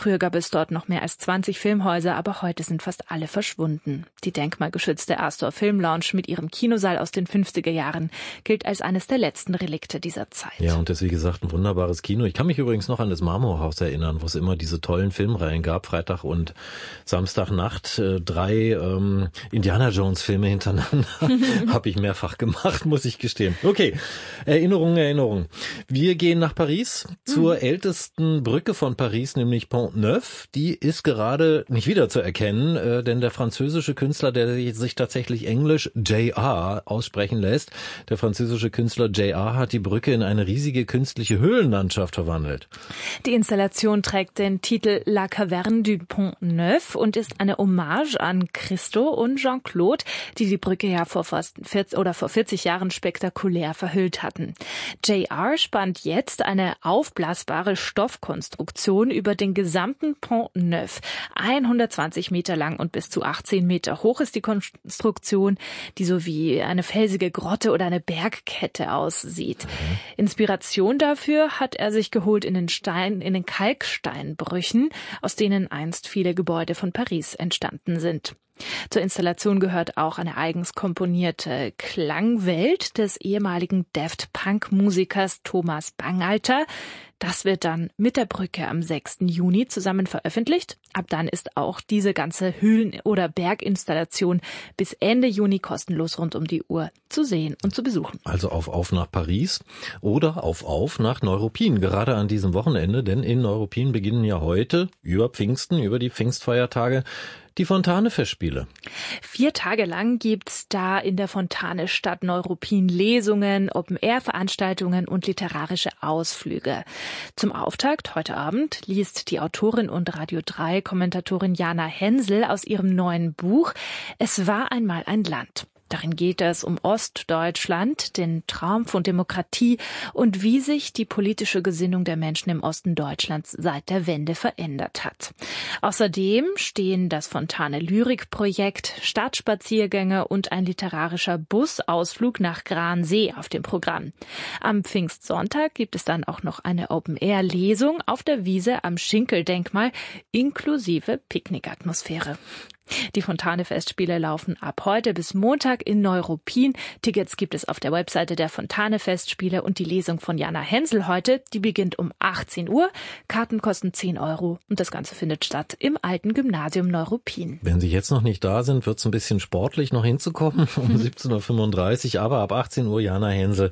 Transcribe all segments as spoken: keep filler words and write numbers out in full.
Früher gab es dort noch mehr als zwanzig Filmhäuser, aber heute sind fast alle verschwunden. Die denkmalgeschützte Astor Film Lounge mit ihrem Kinosaal aus den fünfziger Jahren gilt als eines der letzten Relikte dieser Zeit. Ja, und das ist wie gesagt ein wunderbares Kino. Ich kann mich übrigens noch an das Marmorhaus erinnern, wo es immer diese tollen Filmreihen gab, Freitag und Samstagnacht. Äh, drei ähm, Indiana Jones Filme hintereinander habe ich mehrfach gemacht, muss ich gestehen. Okay, Erinnerungen, Erinnerungen. Wir gehen nach Paris zur mhm. ältesten Brücke von Paris, nämlich Pont Neuf. Die ist gerade nicht wieder zu erkennen, äh, denn der französische Künstler, der sich tatsächlich Englisch J R aussprechen lässt, der französische Künstler J R hat die Brücke in eine riesige künstliche Höhlenlandschaft verwandelt. Die Installation trägt den Titel La Caverne du Pont Neuf und ist eine Hommage an Christo und Jean-Claude, die die Brücke ja vor fast vierzig oder vor vierzig Jahren spektakulär verhüllt hatten. J R spannt jetzt eine aufblasbare Stoffkonstruktion über den gesamten Pont Neuf. hundertzwanzig Meter lang und bis zu achtzehn Meter hoch ist die Konstruktion, die so wie eine felsige Grotte oder eine Bergkette aussieht. Mhm. Inspiration dafür hat er sich geholt in den Stein, in den Kalksteinbrüchen, aus denen einst viele Gebäude von Paris entstanden sind. Zur Installation gehört auch eine eigens komponierte Klangwelt des ehemaligen Daft Punk-Musikers Thomas Bangalter. Das wird dann mit der Brücke am sechsten Juni zusammen veröffentlicht. Ab dann ist auch diese ganze Höhlen- oder Berginstallation bis Ende Juni kostenlos rund um die Uhr zu sehen und zu besuchen. Also auf auf nach Paris oder auf auf nach Neuruppin, gerade an diesem Wochenende, denn in Neuruppin beginnen ja heute über Pfingsten, über die Pfingstfeiertage, die Fontane-Festspiele. Vier Tage lang gibt's da in der Fontane Stadt Neuruppin Lesungen, Open-Air-Veranstaltungen und literarische Ausflüge. Zum Auftakt heute Abend liest die Autorin und Radio drei Kommentatorin Jana Hensel aus ihrem neuen Buch Es war einmal ein Land. Darin geht es um Ostdeutschland, den Traum von Demokratie und wie sich die politische Gesinnung der Menschen im Osten Deutschlands seit der Wende verändert hat. Außerdem stehen das Fontane Lyrik-Projekt, Stadtspaziergänge und ein literarischer Busausflug nach Gransee auf dem Programm. Am Pfingstsonntag gibt es dann auch noch eine Open-Air-Lesung auf der Wiese am Schinkel-Denkmal inklusive Picknickatmosphäre. Die Fontane-Festspiele laufen ab heute bis Montag in Neuruppin. Tickets gibt es auf der Webseite der Fontane-Festspiele und die Lesung von Jana Hensel heute, die beginnt um achtzehn Uhr. Karten kosten zehn Euro und das Ganze findet statt im alten Gymnasium Neuruppin. Wenn Sie jetzt noch nicht da sind, wird es ein bisschen sportlich noch hinzukommen um siebzehn Uhr fünfunddreißig, aber ab achtzehn Uhr Jana Hensel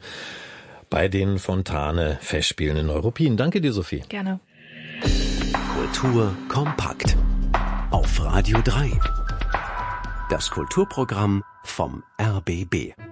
bei den Fontane-Festspielen in Neuruppin. Danke dir, Sophie. Gerne. Kultur kompakt. Auf Radio drei. Das Kulturprogramm vom R B B.